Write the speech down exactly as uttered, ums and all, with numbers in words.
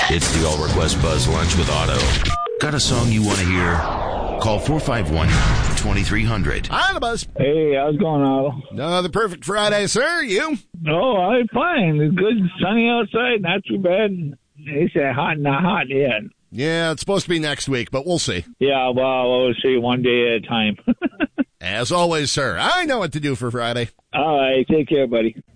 It's the All Request Buzz Lunch with Otto. Got a song you want to hear? Call four five one, two three zero zero. Hi, the Buzz. Hey, how's it going, Otto? No, the perfect Friday, sir. You? Oh, I'm fine. It's good, sunny outside, not too bad. They say hot, not hot yet. Yeah, it's supposed to be next week, but we'll see. Yeah, well, we'll see one day at a time. As always, sir, I know what to do for Friday. All right, take care, buddy.